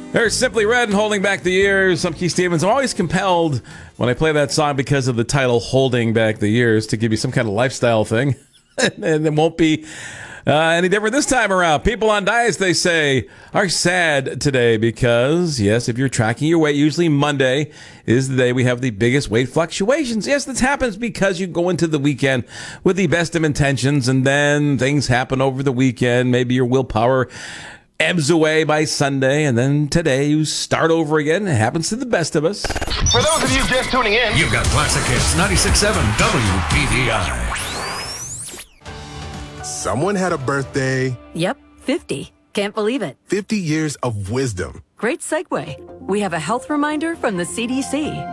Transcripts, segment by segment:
There's Simply Red and Holding Back the Years. I'm Keith Stevens. I'm always compelled when I play that song because of the title Holding Back the Years to give you some kind of lifestyle thing. And it won't be any different this time around. People on diets, they say, are sad today because, yes, if you're tracking your weight, usually Monday is the day we have the biggest weight fluctuations. Yes, this happens because you go into the weekend with the best of intentions and then things happen over the weekend. Maybe your willpower ebbs away by Sunday, and then today you start over again. It happens to the best of us. For those of you just tuning in, you've got Classic Hits 96.7 WPVI. Someone had a birthday. Yep, 50. Can't believe it. 50 years of wisdom. Great segue. We have a health reminder from the CDC.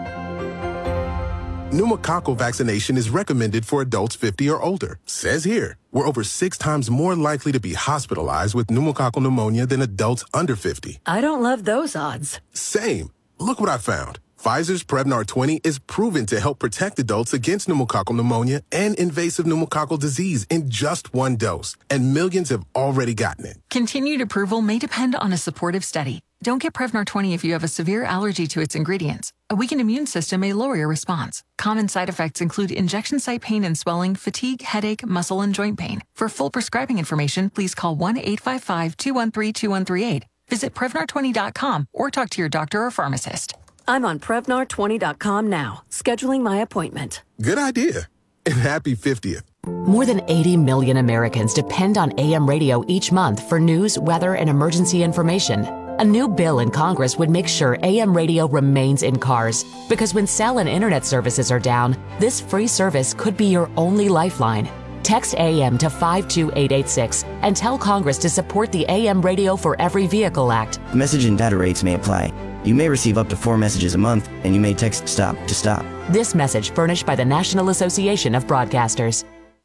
Pneumococcal vaccination is recommended for adults 50 or older. Says here, we're over 6 times more likely to be hospitalized with pneumococcal pneumonia than adults under 50. I don't love those odds. Same. Look what I found. Pfizer's Prevnar 20 is proven to help protect adults against pneumococcal pneumonia and invasive pneumococcal disease in just 1 dose. And millions have already gotten it. Continued approval may depend on a supportive study. Don't get Prevnar 20 if you have a severe allergy to its ingredients. A weakened immune system may lower your response. Common side effects include injection site pain and swelling, fatigue, headache, muscle, and joint pain. For full prescribing information, please call 1-855-213-2138. Visit Prevnar20.com or talk to your doctor or pharmacist. I'm on Prevnar20.com now, scheduling my appointment. Good idea. And happy 50th. More than 80 million Americans depend on AM radio each month for news, weather, and emergency information. A new bill in Congress would make sure AM radio remains in cars, because when cell and internet services are down, this free service could be your only lifeline. Text AM to 52886 and tell Congress to support the AM Radio for Every Vehicle Act. Message and data rates may apply. You may receive up to 4 messages a month, and you may text STOP to stop. This message furnished by the National Association of Broadcasters.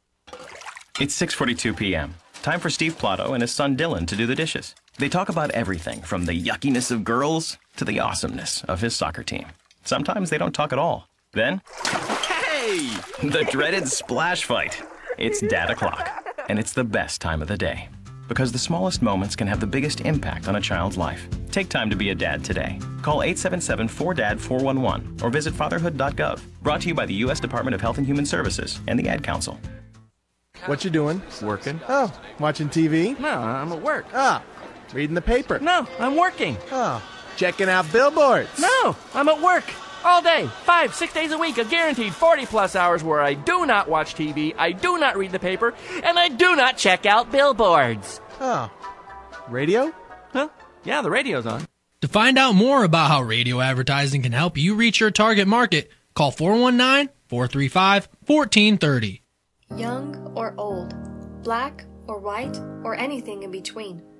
It's 6:42 p.m. Time for Steve Plotto and his son Dylan to do the dishes. They talk about everything from the yuckiness of girls to the awesomeness of his soccer team. Sometimes they don't talk at all. Then, hey! The dreaded splash fight. It's Dad O'Clock, and it's the best time of the day. Because the smallest moments can have the biggest impact on a child's life. Take time to be a dad today. Call 877-4DAD-411 or visit fatherhood.gov. Brought to you by the U.S. Department of Health and Human Services and the Ad Council. What you doing? Working. Oh, watching TV? No, I'm at work. Ah, reading the paper? No, I'm working. Oh, checking out billboards? No, I'm at work. All day, 5-6 days a week, a guaranteed 40-plus hours where I do not watch TV, I do not read the paper, and I do not check out billboards. Oh, radio? Huh? Yeah, the radio's on. To find out more about how radio advertising can help you reach your target market, call 419-435-1430. Young or old, black or white, or anything in between.